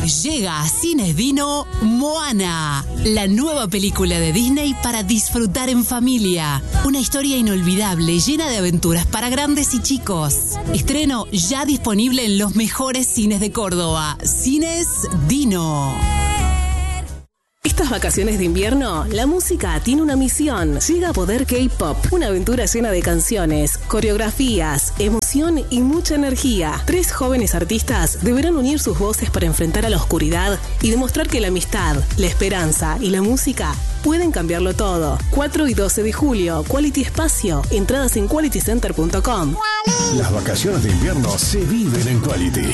Llega a Cines Dino Moana, la nueva película de Disney para disfrutar en familia. Una historia inolvidable, llena de aventuras para grandes y chicos. Estreno ya disponible en los mejores cines de Córdoba. Cines Dino. Estas vacaciones de invierno, la música tiene una misión. Llega a Poder K-Pop, una aventura llena de canciones, coreografías, emoción y mucha energía. 3 jóvenes artistas deberán unir sus voces para enfrentar a la oscuridad y demostrar que la amistad, la esperanza y la música pueden cambiarlo todo. 4 y 12 de julio, Quality Espacio. Entradas en qualitycenter.com. Las vacaciones de invierno se viven en Quality.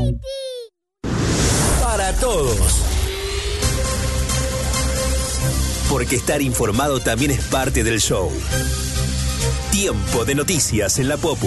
Para todos. Porque estar informado también es parte del show. Tiempo de noticias en la Popu.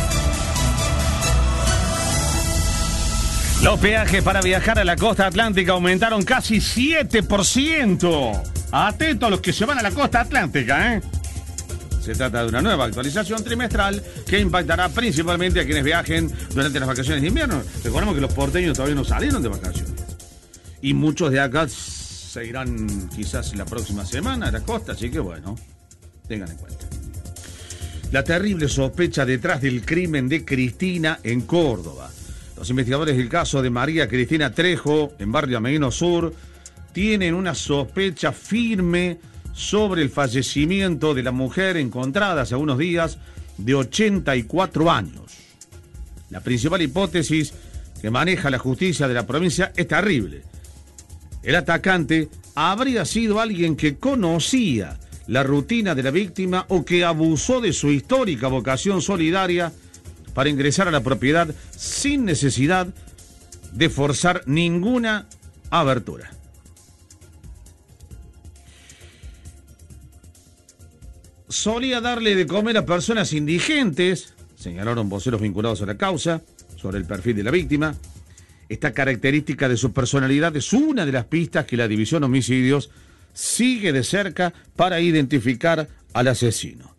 Los peajes para viajar a la costa atlántica aumentaron casi 7%. Atentos a los que se van a la costa atlántica, ¿eh? Se trata de una nueva actualización trimestral que impactará principalmente a quienes viajen durante las vacaciones de invierno. Recordemos que los porteños todavía no salieron de vacaciones. Y muchos de acá se irán quizás la próxima semana a la costa, así que bueno, tengan en cuenta. La terrible sospecha detrás del crimen de Cristina en Córdoba. Los investigadores del caso de María Cristina Trejo, en Barrio Ameguino Sur, tienen una sospecha firme sobre el fallecimiento de la mujer encontrada hace unos días de 84 años. La principal hipótesis que maneja la justicia de la provincia es terrible. El atacante habría sido alguien que conocía la rutina de la víctima o que abusó de su histórica vocación solidaria para ingresar a la propiedad sin necesidad de forzar ninguna abertura. Solía darle de comer a personas indigentes, señalaron voceros vinculados a la causa, sobre el perfil de la víctima. Esta característica de su personalidad es una de las pistas que la División Homicidios sigue de cerca para identificar al asesino.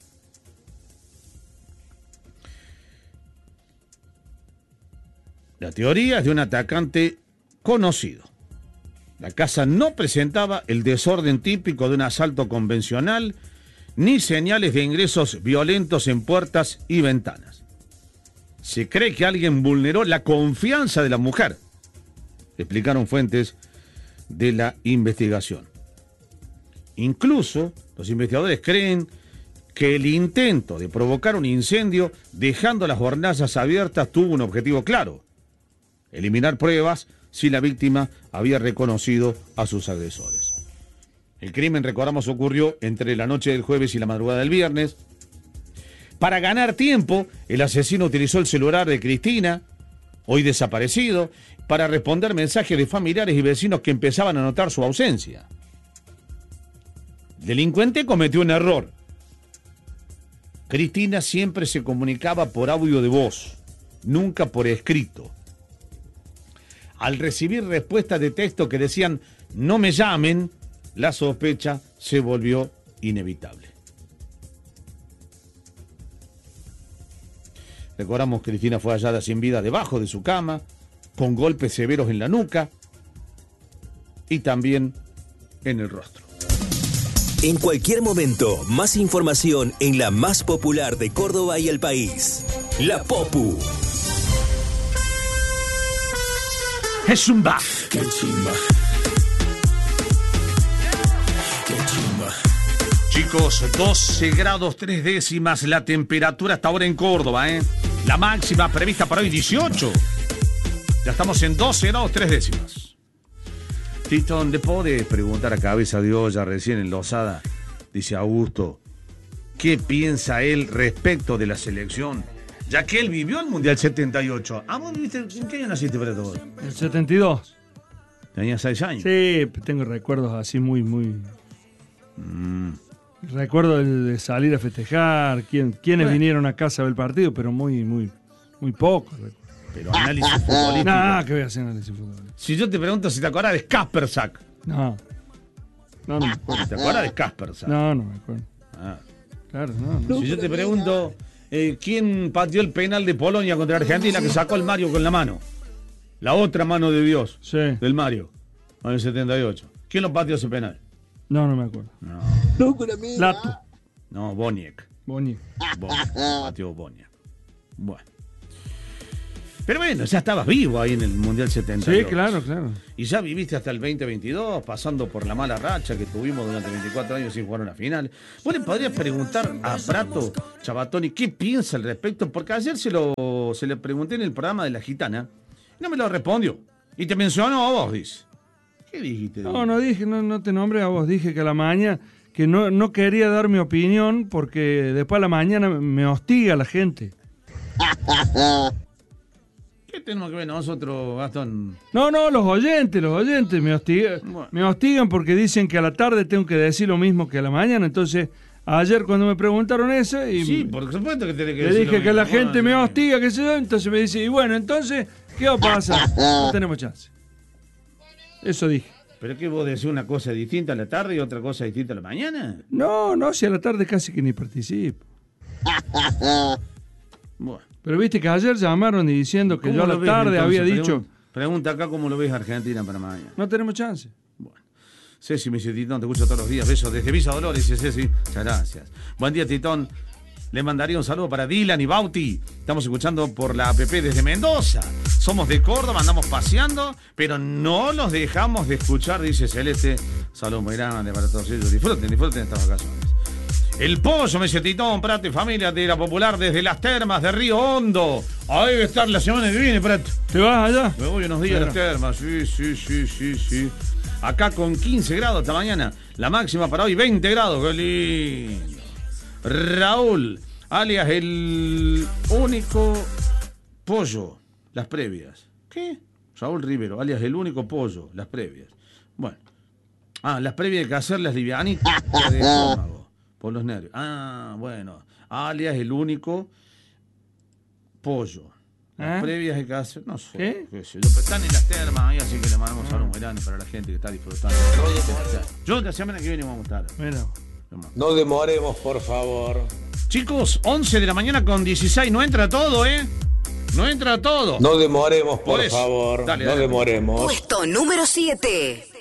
La teoría es de un atacante conocido. La casa no presentaba el desorden típico de un asalto convencional, ni señales de ingresos violentos en puertas y ventanas. Se cree que alguien vulneró la confianza de la mujer, explicaron fuentes de la investigación. Incluso los investigadores creen que el intento de provocar un incendio dejando las hornallas abiertas tuvo un objetivo claro: eliminar pruebas si la víctima había reconocido a sus agresores. El crimen, recordamos, ocurrió entre la noche del jueves y la madrugada del viernes. Para ganar tiempo, el asesino utilizó el celular de Cristina, hoy desaparecido, para responder mensajes de familiares y vecinos que empezaban a notar su ausencia. El delincuente cometió un error. Cristina siempre se comunicaba por audio de voz, nunca por escrito. Al recibir respuestas de texto que decían "no me llamen", la sospecha se volvió inevitable. Recordamos que Cristina fue hallada sin vida debajo de su cama, con golpes severos en la nuca y también en el rostro. En cualquier momento, más información en la más popular de Córdoba y el país. La Popu. Es un baf. Qué chimba. Chicos, 12 grados 3 décimas la temperatura hasta ahora en Córdoba, ¿eh? La máxima prevista para hoy 18. Ya estamos en 12 grados 3 décimas. Tito, ¿le podés preguntar a cabeza de olla recién enlosada? Dice Augusto, ¿qué piensa él respecto de la selección? Ya que él vivió el Mundial 78. ¿Ah, vos viviste? ¿En qué año naciste para todo? El 72. Tenía 6 años. Sí, tengo recuerdos así muy... Recuerdo de salir a festejar, quiénes vinieron a casa a ver el partido, pero muy poco. Pero análisis futbolístico. Nada, que voy a hacer análisis futbolístico. Si yo te pregunto si te acuerdas de Kaspersak. No me acuerdo. ¿Te acuerdas de Kaspersak? No me acuerdo. Ah. Claro, no. Si yo te pregunto, ¿quién pateó el penal de Polonia contra Argentina que sacó el Mario con la mano? La otra mano de Dios. Sí. Del Mario. En el 78. ¿Quién lo pateó ese penal? No me acuerdo. No. Lato. No, Boniek. Boni. Pateó Boniek. Bueno. Pero bueno, ya estabas vivo ahí en el Mundial 78. Sí, claro. Y ya viviste hasta el 2022, pasando por la mala racha que tuvimos durante 24 años sin jugar una final. Vos le podrías preguntar a Prato Chabatoni qué piensa al respecto, porque ayer se le pregunté en el programa de La Gitana, y no me lo respondió. Y te mencionó a vos, dice. ¿Qué dijiste? No dije, no te nombré a vos, dije que a la mañana, que no quería dar mi opinión, porque después a la mañana me hostiga la gente. ¿Qué tenemos que ver nosotros, Gastón? No, los oyentes me hostigan porque dicen que a la tarde tengo que decir lo mismo que a la mañana. Entonces, ayer cuando me preguntaron eso, y sí, por supuesto que tenés que le decir dije lo que la mismo. gente me hostiga, qué sé yo, entonces me dice, y bueno, entonces, ¿qué va a pasar? No tenemos chance. Eso dije. ¿Pero qué vos decís una cosa distinta a la tarde y otra cosa distinta a la mañana? No, si a la tarde casi que ni participo. Bueno. Pero viste que ayer llamaron y diciendo que yo a la tarde había dicho... Pregunta acá cómo lo ves Argentina para mañana. No tenemos chance. Bueno. Ceci, me dice Titón, te escucho todos los días. Besos desde Villa Dolores, dice Ceci. Muchas gracias. Buen día, Titón. Le mandaría un saludo para Dylan y Bauti. Estamos escuchando por la app desde Mendoza. Somos de Córdoba, andamos paseando, pero no nos dejamos de escuchar, dice Celeste. Saludos muy grandes para todos ellos. Disfruten estas vacaciones. El pollo, me dice Titón, Prato y familia de la Popular desde las termas de Río Hondo. Ahí va a estar la semana que viene, Prato. ¿Te vas allá? Me voy unos días a las termas, sí. Acá con 15 grados esta mañana. La máxima para hoy, 20 grados, qué lindo. Raúl, alias el único pollo, las previas. ¿Qué? Raúl Rivero, alias el único pollo, las previas. Bueno. Las previas hay que hacerlas livianitas de estómago. Por los nervios. Bueno. Alias el único pollo. Las previas hay que hacer. No sé. ¿Qué sé yo? Pero están en las termas ahí, así que le mandamos saludos muy grandes para la gente que está disfrutando. Yo la semana que viene vamos a estar. Bueno. No demoremos, por favor. Chicos, 11 de la mañana con 16. No entra todo, ¿eh? No entra todo. No demoremos, por favor. Dale. Demoremos. Puesto número 7.